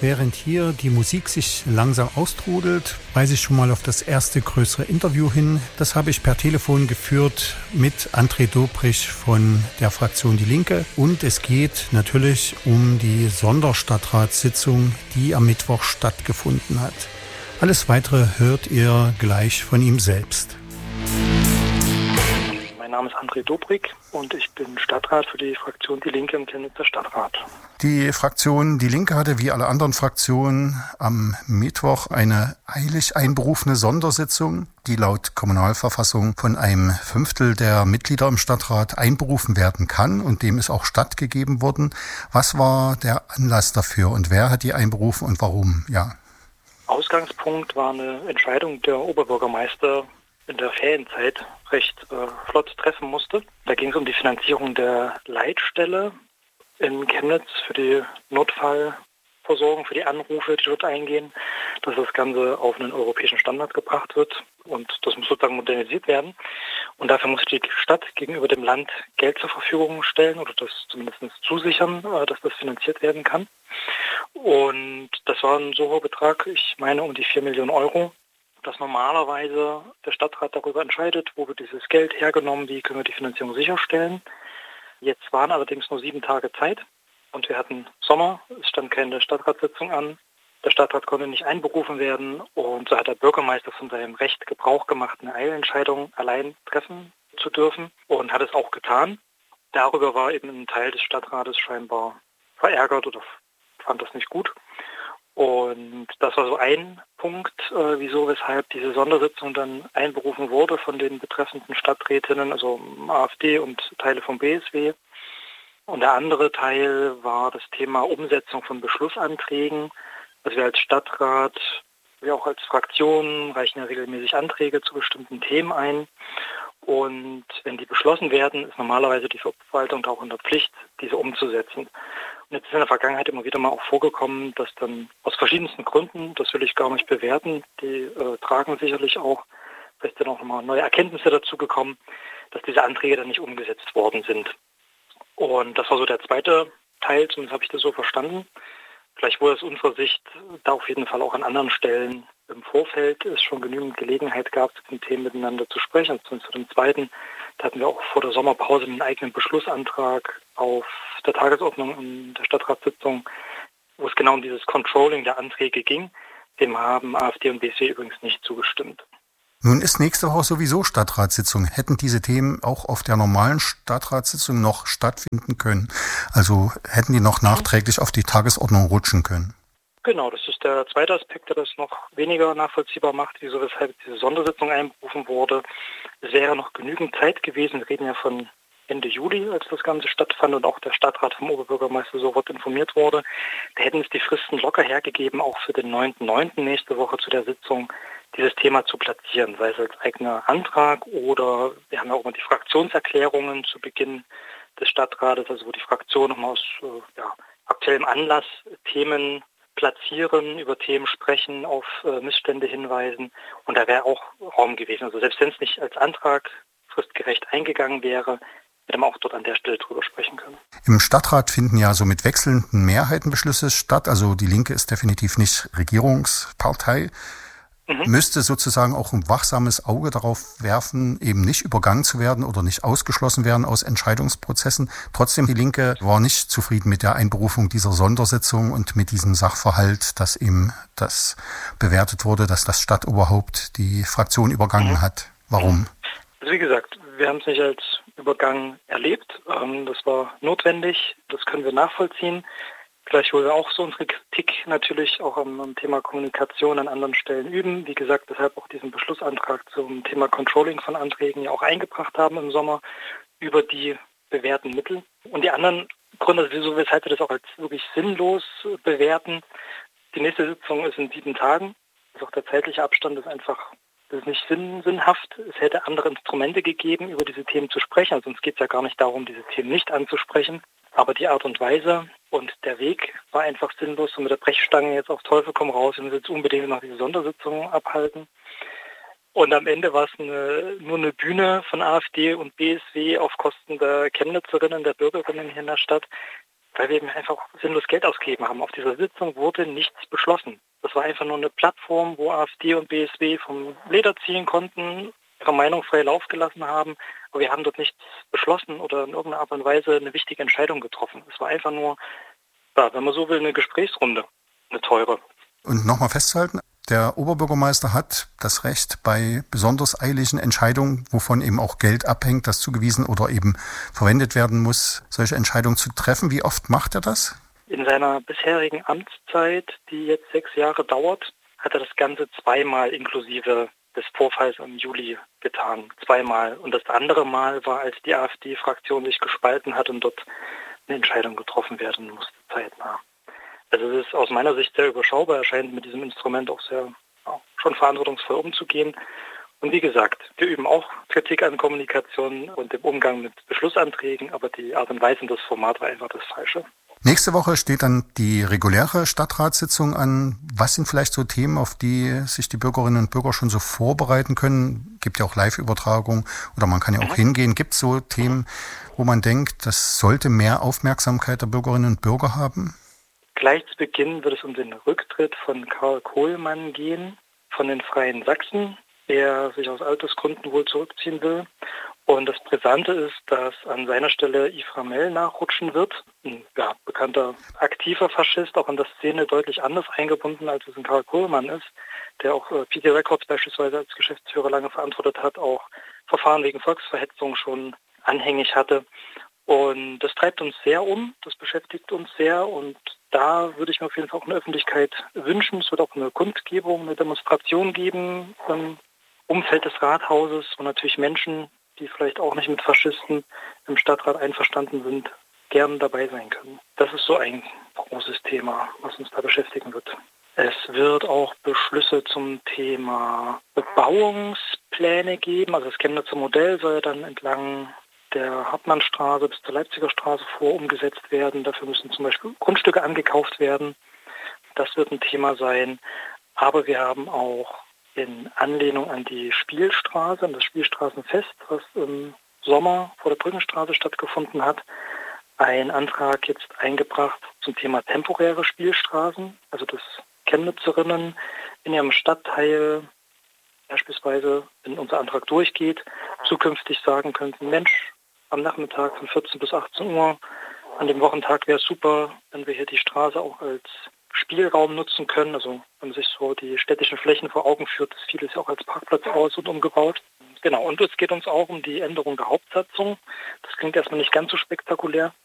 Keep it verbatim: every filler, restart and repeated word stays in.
während hier die Musik sich langsam austrudelt, weise ich schon mal auf das erste größere Interview hin. Das habe ich per Telefon geführt mit André Dobrich von der Fraktion Die Linke. Und es geht natürlich um die Sonderstadtratssitzung, die am Mittwoch stattgefunden hat. Alles Weitere hört ihr gleich von ihm selbst. Mein Name ist André Dobrich und ich bin Stadtrat für die Fraktion Die Linke im Chemnitzer Stadtrat. Die Fraktion Die Linke hatte wie alle anderen Fraktionen am Mittwoch eine eilig einberufene Sondersitzung, die laut Kommunalverfassung von einem Fünftel der Mitglieder im Stadtrat einberufen werden kann und dem ist auch stattgegeben worden. Was war der Anlass dafür und wer hat die einberufen und warum? Ja. Ausgangspunkt war eine Entscheidung der Oberbürgermeister in der Ferienzeit recht äh, flott treffen musste. Da ging es um die Finanzierung der Leitstelle in Chemnitz für die Notfallversorgung, für die Anrufe, die dort eingehen, dass das Ganze auf einen europäischen Standard gebracht wird und das muss sozusagen modernisiert werden. Und dafür muss die Stadt gegenüber dem Land Geld zur Verfügung stellen oder das zumindest zusichern, äh, dass das finanziert werden kann. Und das war ein so hoher Betrag, ich meine um die vier Millionen Euro, dass normalerweise der Stadtrat darüber entscheidet, wo wird dieses Geld hergenommen, wie können wir die Finanzierung sicherstellen. Jetzt waren allerdings nur sieben Tage Zeit und wir hatten Sommer, es stand keine Stadtratssitzung an. Der Stadtrat konnte nicht einberufen werden und so hat der Bürgermeister von seinem Recht Gebrauch gemacht, eine Eilentscheidung allein treffen zu dürfen und hat es auch getan. Darüber war eben ein Teil des Stadtrates scheinbar verärgert oder fand das nicht gut. Und das war so ein Punkt, äh, wieso, weshalb diese Sondersitzung dann einberufen wurde von den betreffenden Stadträtinnen, also AfD und Teile vom B S W. Und der andere Teil war das Thema Umsetzung von Beschlussanträgen. Also wir als Stadtrat, wir auch als Fraktion reichen ja regelmäßig Anträge zu bestimmten Themen ein. Und wenn die beschlossen werden, ist normalerweise die Verwaltung auch in der Pflicht, diese umzusetzen. Und jetzt ist in der Vergangenheit immer wieder mal auch vorgekommen, dass dann aus verschiedensten Gründen, das will ich gar nicht bewerten, die äh, tragen sicherlich auch, vielleicht sind auch nochmal neue Erkenntnisse dazu gekommen, dass diese Anträge dann nicht umgesetzt worden sind. Und das war so der zweite Teil, zumindest habe ich das so verstanden. Vielleicht wurde es unserer Sicht da auf jeden Fall auch an anderen Stellen im Vorfeld es schon genügend Gelegenheit gab, zu den Themen miteinander zu sprechen. Und zu dem zweiten, da hatten wir auch vor der Sommerpause einen eigenen Beschlussantrag auf der Tagesordnung in der Stadtratssitzung, wo es genau um dieses Controlling der Anträge ging. Dem haben AfD und B S W übrigens nicht zugestimmt. Nun ist nächste Woche sowieso Stadtratssitzung. Hätten diese Themen auch auf der normalen Stadtratssitzung noch stattfinden können? Also hätten die noch nachträglich auf die Tagesordnung rutschen können? Genau, das ist der zweite Aspekt, der das noch weniger nachvollziehbar macht, wieso weshalb diese Sondersitzung einberufen wurde. Es wäre noch genügend Zeit gewesen, wir reden ja von Ende Juli, als das Ganze stattfand und auch der Stadtrat vom Oberbürgermeister sofort informiert wurde. Da hätten es die Fristen locker hergegeben, auch für den neunten neunten nächste Woche zu der Sitzung dieses Thema zu platzieren, sei es als eigener Antrag oder wir haben ja auch immer die Fraktionserklärungen zu Beginn des Stadtrates, also wo die Fraktion nochmal aus äh, ja, aktuellem Anlass Themen platzieren, über Themen sprechen, auf äh, Missstände hinweisen und da wäre auch Raum gewesen. Also selbst wenn es nicht als Antrag fristgerecht eingegangen wäre, hätte man auch dort an der Stelle drüber sprechen können. Im Stadtrat finden ja so mit wechselnden Mehrheiten Beschlüsse statt. Also die Linke ist definitiv nicht Regierungspartei. Mhm. Müsste sozusagen auch ein wachsames Auge darauf werfen, eben nicht übergangen zu werden oder nicht ausgeschlossen werden aus Entscheidungsprozessen. Trotzdem, die Linke war nicht zufrieden mit der Einberufung dieser Sondersitzung und mit diesem Sachverhalt, dass eben das bewertet wurde, dass das Stadtoberhaupt die Fraktion übergangen mhm. hat. Warum? Also wie gesagt, wir haben es nicht als Übergang erlebt. Das war notwendig, das können wir nachvollziehen. Vielleicht wollen wir auch so unsere Kritik natürlich auch am, am Thema Kommunikation an anderen Stellen üben. Wie gesagt, deshalb auch diesen Beschlussantrag zum Thema Controlling von Anträgen ja auch eingebracht haben im Sommer über die bewährten Mittel. Und die anderen Gründe, wieso, weshalb wir das auch als wirklich sinnlos bewerten. Die nächste Sitzung ist in sieben Tagen. Also auch der zeitliche Abstand ist einfach das ist nicht sinn, sinnhaft. Es hätte andere Instrumente gegeben, über diese Themen zu sprechen. Also uns geht es ja gar nicht darum, diese Themen nicht anzusprechen. Aber die Art und Weise und der Weg war einfach sinnlos. Und mit der Brechstange jetzt auf Teufel komm raus. Wir müssen jetzt unbedingt noch diese Sondersitzung abhalten. Und am Ende war es eine, nur eine Bühne von AfD und B S W auf Kosten der Chemnitzerinnen, der Bürgerinnen hier in der Stadt, weil wir eben einfach sinnlos Geld ausgegeben haben. Auf dieser Sitzung wurde nichts beschlossen. Das war einfach nur eine Plattform, wo AfD und B S W vom Leder ziehen konnten, ihre Meinung frei Lauf gelassen haben. Aber wir haben dort nichts beschlossen oder in irgendeiner Art und Weise eine wichtige Entscheidung getroffen. Es war einfach nur, ja, wenn man so will, eine Gesprächsrunde, eine teure. Und nochmal festzuhalten, der Oberbürgermeister hat das Recht, bei besonders eiligen Entscheidungen, wovon eben auch Geld abhängt, das zugewiesen oder eben verwendet werden muss, solche Entscheidungen zu treffen. Wie oft macht er das? In seiner bisherigen Amtszeit, die jetzt sechs Jahre dauert, hat er das Ganze zweimal inklusive des Vorfalls im Juli getan. Zweimal. Und das andere Mal war, als die AfD-Fraktion sich gespalten hat und dort eine Entscheidung getroffen werden musste, zeitnah. Also es ist aus meiner Sicht sehr überschaubar, er scheint mit diesem Instrument auch sehr ja, schon verantwortungsvoll umzugehen. Und wie gesagt, wir üben auch Kritik an Kommunikation und dem Umgang mit Beschlussanträgen, aber die Art und Weise und das Format war einfach das Falsche. Nächste Woche steht dann die reguläre Stadtratssitzung an. Was sind vielleicht so Themen, auf die sich die Bürgerinnen und Bürger schon so vorbereiten können? Gibt ja auch Live-Übertragung oder man kann ja auch mhm. hingehen. Gibt es so Themen, wo man denkt, das sollte mehr Aufmerksamkeit der Bürgerinnen und Bürger haben? Gleich zu Beginn wird es um den Rücktritt von Karl Kohlmann gehen, von den Freien Sachsen, der sich aus Altersgründen wohl zurückziehen will. Und das Brisante ist, dass an seiner Stelle Yves Ramel nachrutschen wird. Ein ja, bekannter aktiver Faschist, auch in der Szene deutlich anders eingebunden, als es ein Karl Kohlmann ist, der auch äh, P T Records beispielsweise als Geschäftsführer lange verantwortet hat, auch Verfahren wegen Volksverhetzung schon anhängig hatte. Und das treibt uns sehr um, das beschäftigt uns sehr und da würde ich mir auf jeden Fall auch eine Öffentlichkeit wünschen. Es wird auch eine Kundgebung, eine Demonstration geben im Umfeld des Rathauses, wo natürlich Menschen, die vielleicht auch nicht mit Faschisten im Stadtrat einverstanden sind, gerne dabei sein können. Das ist so ein großes Thema, was uns da beschäftigen wird. Es wird auch Beschlüsse zum Thema Bebauungspläne geben. Also das Chemnitzer Modell soll dann entlang der Hartmannstraße bis zur Leipziger Straße vor umgesetzt werden. Dafür müssen zum Beispiel Grundstücke angekauft werden. Das wird ein Thema sein. Aber wir haben auch in Anlehnung an die Spielstraße, an das Spielstraßenfest, was im Sommer vor der Brückenstraße stattgefunden hat, einen Antrag jetzt eingebracht zum Thema temporäre Spielstraßen. Also dass Chemnitzerinnen in ihrem Stadtteil beispielsweise, wenn unser Antrag durchgeht, zukünftig sagen könnten, Mensch, am Nachmittag von vierzehn bis achtzehn Uhr, an dem Wochentag wäre es super, wenn wir hier die Straße auch als Spielraum nutzen können. Also wenn man sich so die städtischen Flächen vor Augen führt, ist vieles ja auch als Parkplatz aus- und umgebaut. Genau, und es geht uns auch um die Änderung der Hauptsatzung. Das klingt erstmal nicht ganz so spektakulär,